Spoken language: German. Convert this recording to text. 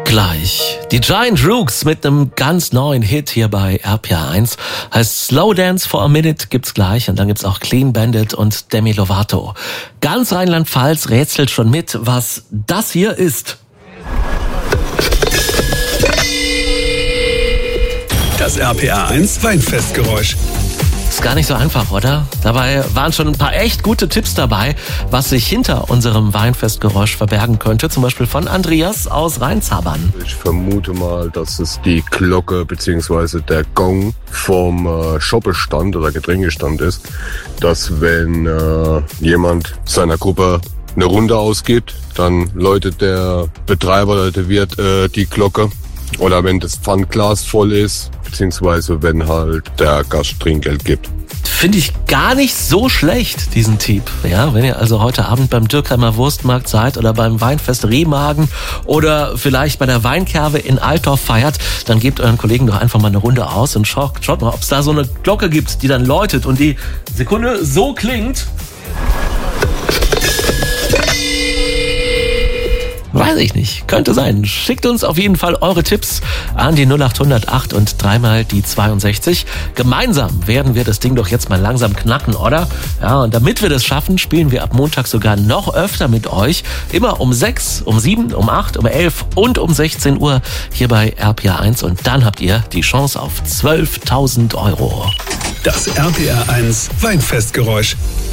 Gleich. Die Giant Rooks mit einem ganz neuen Hit hier bei RPA1. Heißt Slow Dance for a Minute gibt's gleich. Und dann gibt's auch Clean Bandit und Demi Lovato. Ganz Rheinland-Pfalz rätselt schon mit, was das hier ist. Das RPA1 Weinfestgeräusch. Ist gar nicht so einfach, oder? Dabei waren schon ein paar echt gute Tipps dabei, was sich hinter unserem Weinfestgeräusch verbergen könnte. Zum Beispiel von Andreas aus Rheinzabern. Ich vermute mal, dass es die Glocke bzw. der Gong vom Shoppestand oder Getränkestand ist, dass wenn jemand seiner Gruppe eine Runde ausgibt, dann läutet der Betreiber oder der Wirt die Glocke. Oder wenn das Pfandglas voll ist, beziehungsweise wenn halt der Gast Trinkgeld gibt. Finde ich gar nicht so schlecht, diesen Tipp. Ja, wenn ihr also heute Abend beim Dürkheimer Wurstmarkt seid oder beim Weinfest Remagen oder vielleicht bei der Weinkerve in Altdorf feiert, dann gebt euren Kollegen doch einfach mal eine Runde aus und schaut mal, ob es da so eine Glocke gibt, die dann läutet und die Sekunde so klingt. Weiß ich nicht. Könnte sein. Schickt uns auf jeden Fall eure Tipps an die 0808 und dreimal die 62. Gemeinsam werden wir das Ding doch jetzt mal langsam knacken, oder? Ja, und damit wir das schaffen, spielen wir ab Montag sogar noch öfter mit euch. Immer um 6, um 7, um 8, um 11 und um 16 Uhr hier bei RPA1. Und dann habt ihr die Chance auf 12.000 €. Das RPA1 Weinfestgeräusch.